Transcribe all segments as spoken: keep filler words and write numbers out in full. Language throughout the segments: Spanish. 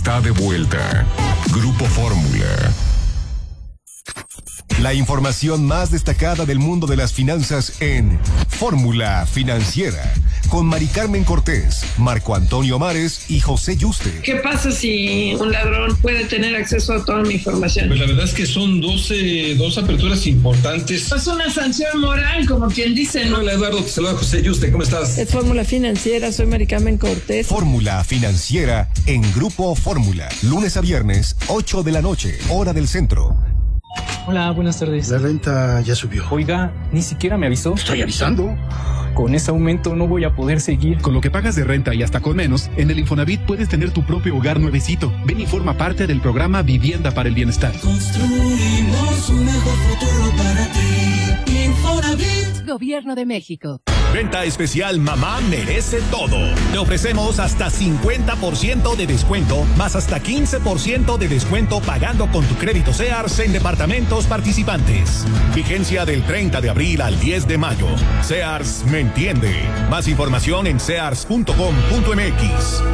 está de vuelta. Grupo Fórmula. La información más destacada del mundo de las finanzas en Fórmula Financiera, con Mari Carmen Cortés, Marco Antonio Mares y José Yuste. ¿Qué pasa si un ladrón puede tener acceso a toda mi información? Pues la verdad es que son doce, dos aperturas importantes. Es una sanción moral, como quien dice, ¿no? Hola Eduardo, te saluda José Yuste, ¿cómo estás? Es Fórmula Financiera, soy Mari Carmen Cortés. Fórmula Financiera en Grupo Fórmula, lunes a viernes, ocho de la noche, hora del centro. Hola, buenas tardes. La renta ya subió. Oiga, ni siquiera me avisó. Estoy avisando. Con ese aumento no voy a poder seguir. Con lo que pagas de renta y hasta con menos, en el Infonavit puedes tener tu propio hogar nuevecito. Ven y forma parte del programa Vivienda para el Bienestar. Construimos un mejor futuro para ti. Infonavit. Gobierno de México. Venta especial Mamá merece todo. Te ofrecemos hasta cincuenta por ciento de descuento, más hasta quince por ciento de descuento pagando con tu crédito Sears en departamentos participantes. Vigencia del treinta de abril al diez de mayo. Sears me entiende. Más información en sears punto com punto m x.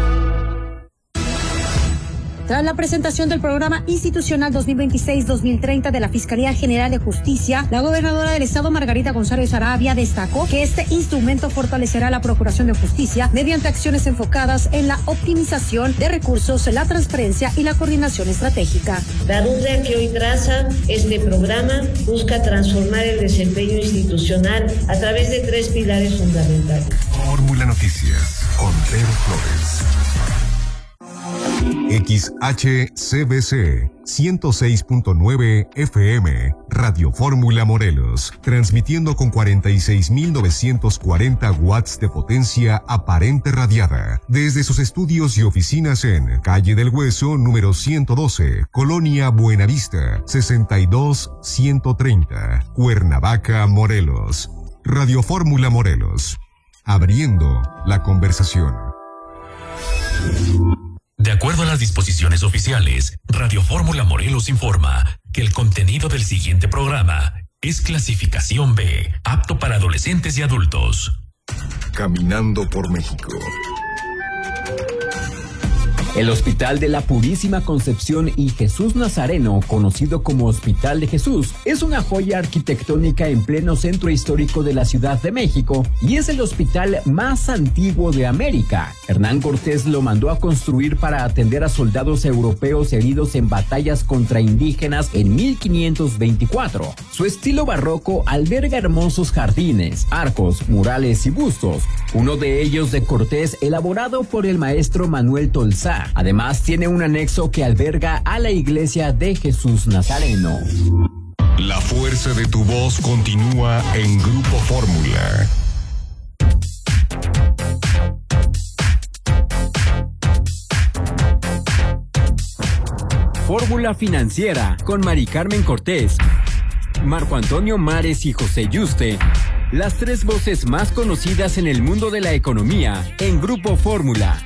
Tras la presentación del programa institucional dos mil veintiséis dos mil treinta de la Fiscalía General de Justicia, la gobernadora del estado, Margarita González Arabia, destacó que este instrumento fortalecerá la Procuración de Justicia mediante acciones enfocadas en la optimización de recursos, la transparencia y la coordinación estratégica. La ruta que hoy traza este programa busca transformar el desempeño institucional a través de tres pilares fundamentales. Fórmula Noticias con Pedro Flores. X H C B C ciento seis punto nueve F M, Radio Fórmula Morelos, transmitiendo con cuarenta y seis mil novecientos cuarenta watts de potencia aparente radiada, desde sus estudios y oficinas en Calle del Hueso, número ciento doce, Colonia Buenavista, sesenta y dos ciento treinta, Cuernavaca, Morelos. Radio Fórmula Morelos, abriendo la conversación. De acuerdo a las disposiciones oficiales, Radio Fórmula Morelos informa que el contenido del siguiente programa es clasificación B, apto para adolescentes y adultos. Caminando por México. El Hospital de la Purísima Concepción y Jesús Nazareno, conocido como Hospital de Jesús, es una joya arquitectónica en pleno centro histórico de la Ciudad de México y es el hospital más antiguo de América. Hernán Cortés lo mandó a construir para atender a soldados europeos heridos en batallas contra indígenas en mil quinientos veinticuatro. Su estilo barroco alberga hermosos jardines, arcos, murales y bustos, uno de ellos de Cortés elaborado por el maestro Manuel Tolsá. Además, tiene un anexo que alberga a la iglesia de Jesús Nazareno. La fuerza de tu voz continúa en Grupo Fórmula. Fórmula Financiera con Mari Carmen Cortés, Marco Antonio Mares y José Yuste. Las tres voces más conocidas en el mundo de la economía en Grupo Fórmula.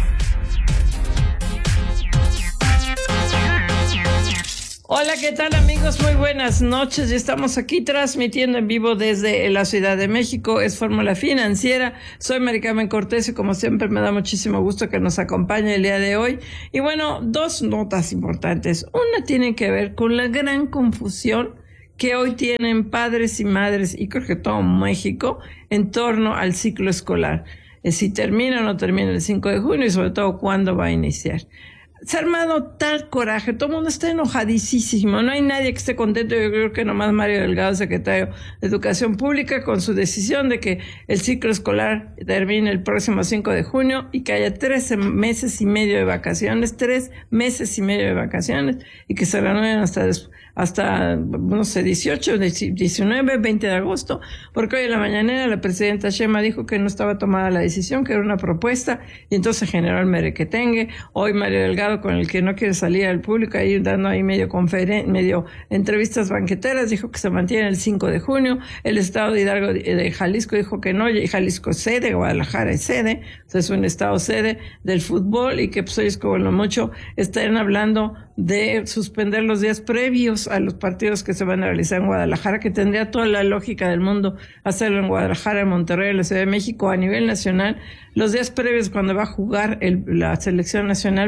Hola, ¿qué tal amigos? Muy buenas noches. Ya estamos aquí transmitiendo en vivo desde la Ciudad de México. Es Fórmula Financiera. Soy Mari Carmen Cortés y como siempre me da muchísimo gusto que nos acompañe el día de hoy. Y bueno, dos notas importantes. Una tiene que ver con la gran confusión que hoy tienen padres y madres y creo que todo México en torno al ciclo escolar. Si termina o no termina el cinco de junio y sobre todo cuándo va a iniciar. Se ha armado tal coraje, todo el mundo está enojadísimo, no hay nadie que esté contento. Yo creo que nomás Mario Delgado, secretario de Educación Pública, con su decisión de que el ciclo escolar termine el próximo cinco de junio y que haya trece meses y medio de vacaciones, tres meses y medio de vacaciones y que se renueven hasta después. hasta, no sé, dieciocho, diecinueve, veinte de agosto, porque hoy en la mañanera la presidenta Sheinbaum dijo que no estaba tomada la decisión, que era una propuesta, y entonces generó el merequetengue. Hoy Mario Delgado, con el que no quiere salir al público, ahí dando ahí medio conferen- medio entrevistas banqueteras, dijo que se mantiene el cinco de junio. El estado de Hidalgo, de Jalisco, dijo que no, y Jalisco es sede, Guadalajara es sede, entonces es un estado sede del fútbol, y que pues ellos como lo mucho están hablando de suspender los días previos a los partidos que se van a realizar en Guadalajara, que tendría toda la lógica del mundo hacerlo en Guadalajara, en Monterrey, en la Ciudad de México, a nivel nacional, los días previos cuando va a jugar el, la selección nacional, pero no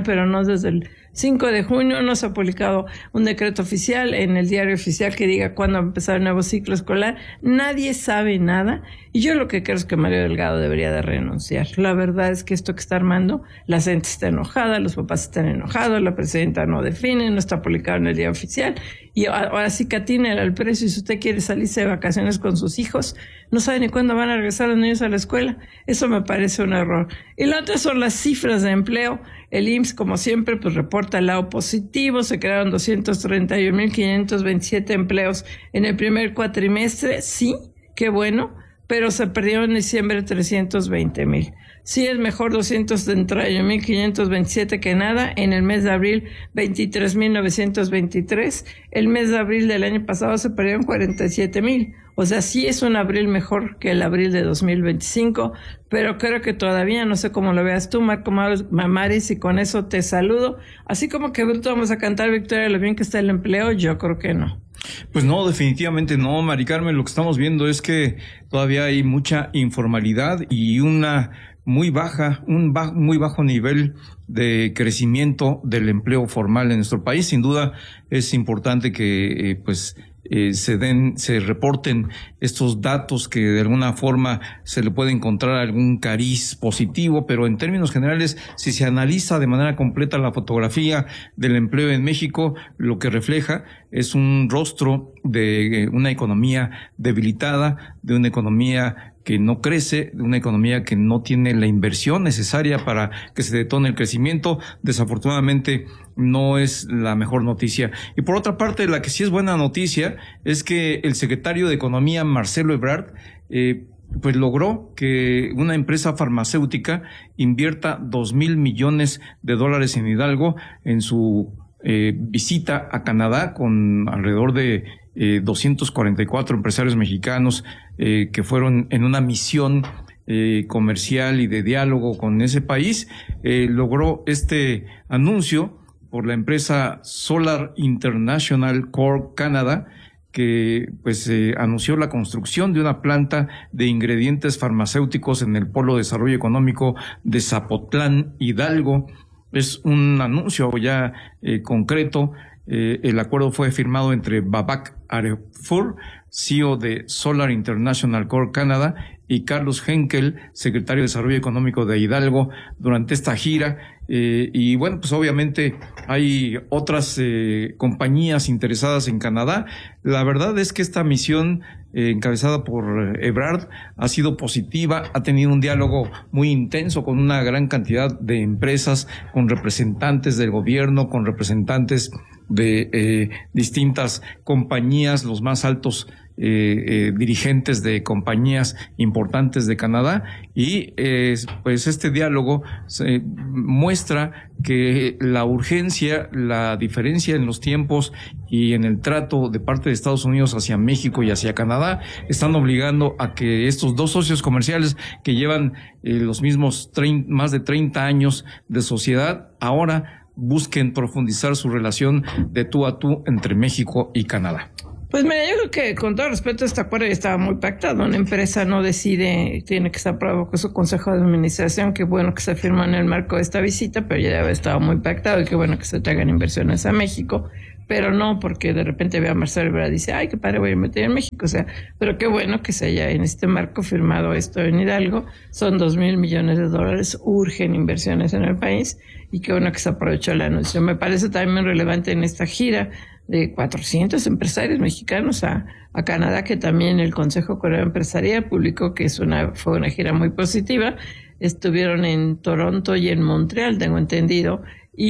desde el cinco de junio, no se ha publicado un decreto oficial en el diario oficial que diga cuándo va a empezar el nuevo ciclo escolar. Nadie sabe nada y yo lo que creo es que Mario Delgado debería de renunciar. La verdad es que esto que está armando, la gente está enojada, los papás están enojados, la presidenta no define, no está publicado en el diario oficial y ahora sí catínele al precio. Y si usted quiere salirse de vacaciones con sus hijos, no sabe ni cuándo van a regresar los niños a la escuela. Eso me parece un error. Y la otra son las cifras de empleo. El I M S S, como siempre, pues reporta el lado positivo. Se crearon doscientos treinta y un mil quinientos veintisiete empleos en el primer cuatrimestre. Sí, qué bueno, pero se perdieron en diciembre trescientos veinte mil. Sí es mejor doscientos treinta y un mil quinientos veintisiete que nada. En el mes de abril, veintitrés mil novecientos veintitrés. El mes de abril del año pasado se perdieron cuarenta y siete mil. O sea, sí es un abril mejor que el abril de dos mil veinticinco, pero creo que todavía, no sé cómo lo veas tú, Marco Mamaris, y con eso te saludo. Así como que bruto vamos a cantar Victoria lo bien que está el empleo, yo creo que no. Pues no, definitivamente no, Mari Carmen. Lo que estamos viendo es que todavía hay mucha informalidad y una muy baja, un bajo, muy bajo nivel de crecimiento del empleo formal en nuestro país. Sin duda es importante que, eh, pues, Eh, se den, se reporten estos datos que de alguna forma se le puede encontrar algún cariz positivo, pero en términos generales, si se analiza de manera completa la fotografía del empleo en México, lo que refleja es un rostro de eh, una economía debilitada, de una economía que no crece, de una economía que no tiene la inversión necesaria para que se detone el crecimiento. Desafortunadamente no es la mejor noticia. Y por otra parte, la que sí es buena noticia es que el secretario de Economía, Marcelo Ebrard, eh, pues logró que una empresa farmacéutica invierta dos mil millones de dólares en Hidalgo en su eh, visita a Canadá, con alrededor de eh, doscientos cuarenta y cuatro empresarios mexicanos eh, que fueron en una misión eh, comercial y de diálogo con ese país. Eh, logró este anuncio por la empresa Solar International Corp Canada, que pues eh, anunció la construcción de una planta de ingredientes farmacéuticos en el Polo de Desarrollo Económico de Zapotlán, Hidalgo. Es un anuncio ya eh, concreto. Eh, el acuerdo fue firmado entre Babak Arefur, C E O de Solar International Corp Canada, y Carlos Henkel, secretario de Desarrollo Económico de Hidalgo, durante esta gira. Eh, y bueno, pues obviamente hay otras eh, compañías interesadas en Canadá. La verdad es que esta misión eh, encabezada por Ebrard ha sido positiva, ha tenido un diálogo muy intenso con una gran cantidad de empresas, con representantes del gobierno, con representantes de eh, distintas compañías, los más altos Eh, eh, dirigentes de compañías importantes de Canadá, y eh, pues este diálogo se muestra que la urgencia, la diferencia en los tiempos y en el trato de parte de Estados Unidos hacia México y hacia Canadá están obligando a que estos dos socios comerciales que llevan eh, los mismos treinta, más de treinta años de sociedad, ahora busquen profundizar su relación de tú a tú entre México y Canadá. Pues mira, yo creo que con todo respeto este acuerdo ya estaba muy pactado. Una empresa no decide, tiene que estar aprobado con su consejo de administración. Qué bueno que se firmó en el marco de esta visita, pero ya había estado muy pactado, y qué bueno que se traigan inversiones a México, pero no porque de repente vea a Marcelo Ebrard y dice, ay, qué padre, voy a meter en México. O sea, pero qué bueno que se haya en este marco firmado esto en Hidalgo. Son dos mil millones de dólares, urgen inversiones en el país, y qué bueno que se aprovechó el anuncio. Me parece también relevante en esta gira de cuatrocientos empresarios mexicanos a, a Canadá, que también el Consejo Coreano Empresarial publicó que es una, fue una gira muy positiva. Estuvieron en Toronto y en Montreal, tengo entendido.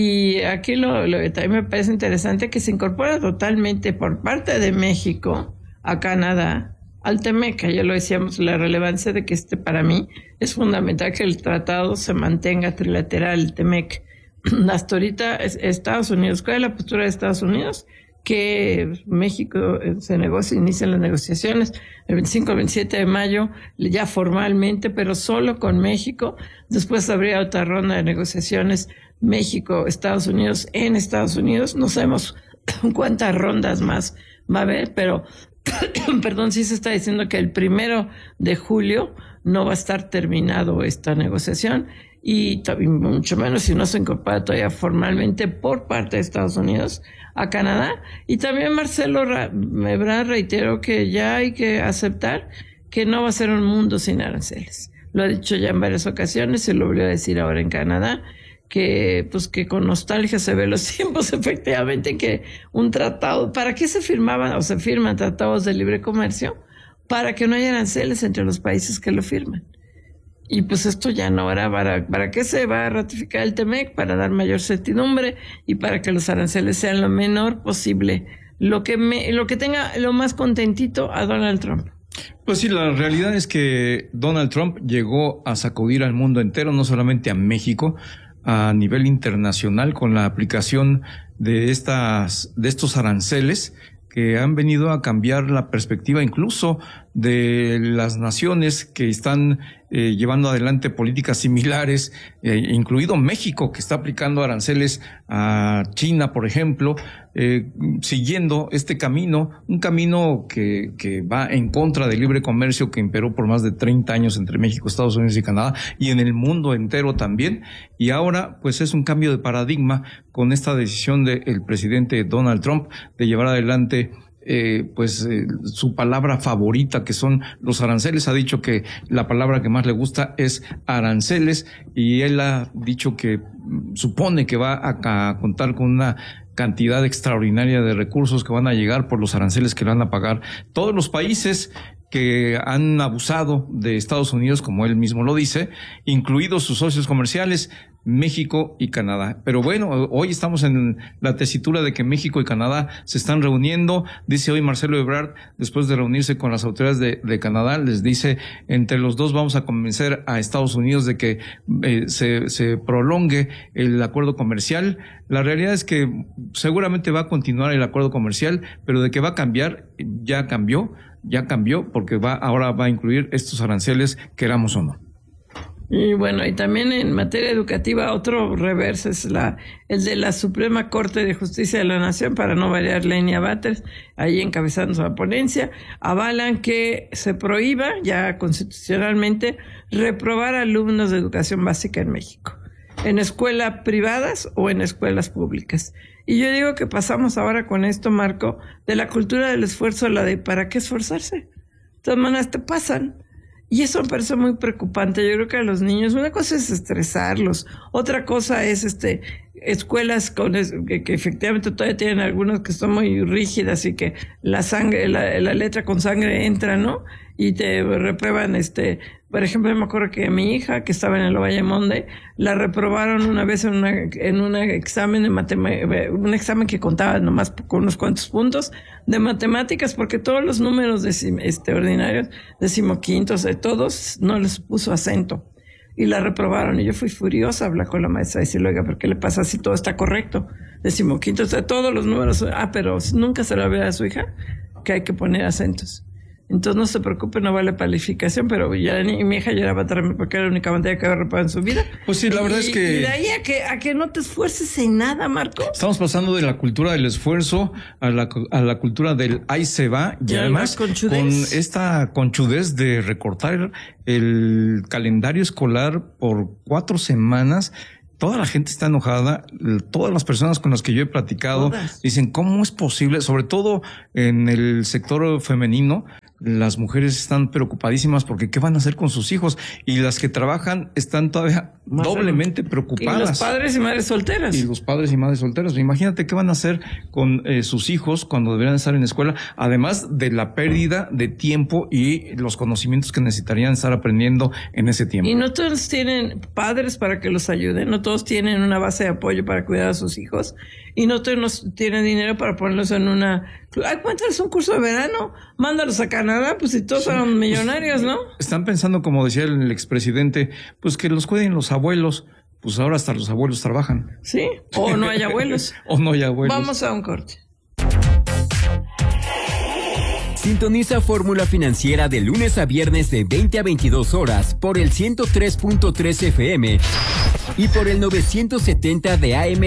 Y aquí lo, lo que también me parece interesante, que se incorpora totalmente por parte de México a Canadá al TEMEC. Ya lo decíamos, la relevancia de que este, para mí, es fundamental que el tratado se mantenga trilateral, el TEMEC. Hasta ahorita, Estados Unidos, ¿cuál es la postura de Estados Unidos? Que México se negocia, inician las negociaciones el veinticinco al veintisiete de mayo, ya formalmente, pero solo con México. Después habría otra ronda de negociaciones México, Estados Unidos, en Estados Unidos. No sabemos cuántas rondas más va a haber, pero perdón, sí se está diciendo que el primero de julio no va a estar terminado esta negociación, y también mucho menos si no se incorpora todavía formalmente por parte de Estados Unidos a Canadá. Y también Marcelo Ebrard reiteró que ya hay que aceptar que no va a ser un mundo sin aranceles. Lo ha dicho ya en varias ocasiones, se lo volvió a decir ahora en Canadá, que pues que con nostalgia se ve los tiempos, efectivamente, que un tratado, ¿para qué se firmaban o se firman tratados de libre comercio? Para que no haya aranceles entre los países que lo firman. Y pues esto ya no era, para, ¿para qué se va a ratificar el T M E C? Para dar mayor certidumbre y para que los aranceles sean lo menor posible, lo que me, lo que tenga lo más contentito a Donald Trump. Pues sí, la realidad es que Donald Trump llegó a sacudir al mundo entero, no solamente a México, a nivel internacional, con la aplicación de estas, de estos aranceles que han venido a cambiar la perspectiva incluso de las naciones que están eh, llevando adelante políticas similares, eh, incluido México, que está aplicando aranceles a China, por ejemplo, eh, siguiendo este camino, un camino que, que va en contra del libre comercio que imperó por más de treinta años entre México, Estados Unidos y Canadá, y en el mundo entero también. Y ahora, pues es un cambio de paradigma con esta decisión del presidente Donald Trump de llevar adelante Eh, pues eh, su palabra favorita, que son los aranceles. Ha dicho que la palabra que más le gusta es aranceles, y él ha dicho que supone que va a, a contar con una cantidad extraordinaria de recursos que van a llegar por los aranceles que le van a pagar todos los países que han abusado de Estados Unidos, como él mismo lo dice, incluidos sus socios comerciales, México y Canadá. Pero bueno, hoy estamos en la tesitura de que México y Canadá se están reuniendo. Dice hoy Marcelo Ebrard, después de reunirse con las autoridades de, de Canadá, les dice, entre los dos vamos a convencer a Estados Unidos de que eh, se, se prolongue el acuerdo comercial. La realidad es que seguramente va a continuar el acuerdo comercial, pero de que va a cambiar, ya cambió, ya cambió, porque va ahora va a incluir estos aranceles, queramos o no. Y bueno, y también en materia educativa, otro reverso es la, el de la Suprema Corte de Justicia de la Nación, para no variar, Lenia Batres, ahí encabezando la ponencia, avalan que se prohíba ya constitucionalmente reprobar alumnos de educación básica en México, en escuelas privadas o en escuelas públicas. Y yo digo que pasamos ahora con esto, Marco, de la cultura del esfuerzo a la de ¿para qué esforzarse? De todas maneras te pasan. Y eso me parece muy preocupante. Yo creo que a los niños, una cosa es estresarlos, otra cosa es este escuelas con que, que efectivamente todavía tienen algunos que son muy rígidas y que la sangre, la, la letra con sangre entra, ¿no? Y te reprueban, este, por ejemplo, me acuerdo que mi hija, que estaba en el Valle Monde, la reprobaron una vez en una, en un examen de matemáticas, un examen que contaba nomás con unos cuantos puntos de matemáticas, porque todos los números decim, este, ordinarios, decimoquintos, de todos, no les puso acento. Y la reprobaron, y yo fui furiosa a hablar con la maestra y decirle, oiga, ¿por qué le pasa si todo está correcto? Decimoquintos, de todos los números, ah, pero nunca se lo ve a su hija, que hay que poner acentos. Entonces no se preocupe, no vale calificación, pero ya ni, mi hija lloraba también porque era la única materia que había reparado en su vida. Pues sí, la verdad y, es que... Y de ahí a que, a que no te esfuerces en nada, Marco. Estamos pasando de la cultura del esfuerzo a la, a la cultura del ahí se va, y ya además con esta conchudez de recortar el calendario escolar por cuatro semanas. Toda la gente está enojada, todas las personas con las que yo he platicado Todas. dicen, ¿cómo es posible? Sobre todo en el sector femenino, las mujeres están preocupadísimas porque ¿qué van a hacer con sus hijos? Y las que trabajan están todavía Más doblemente preocupadas. Y los padres y madres solteras. Y los padres y madres solteras. Imagínate qué van a hacer con eh, sus hijos cuando deberían estar en la escuela, además de la pérdida de tiempo y los conocimientos que necesitarían estar aprendiendo en ese tiempo. Y no todos tienen padres para que los ayuden, no todos tienen una base de apoyo para cuidar a sus hijos, y no todos tienen dinero para ponerlos en una... Ay, cuéntales un curso de verano, mándalos a Canadá, pues si todos sí, son millonarios, ¿no? Están pensando, como decía el expresidente, pues que los cuiden los abuelos. Pues ahora hasta los abuelos trabajan. Sí, o no hay abuelos. o no hay abuelos. Vamos a un corte. Sintoniza Fórmula Financiera de lunes a viernes de veinte a veintidós horas por el ciento tres punto tres F M y por el novecientos setenta de A M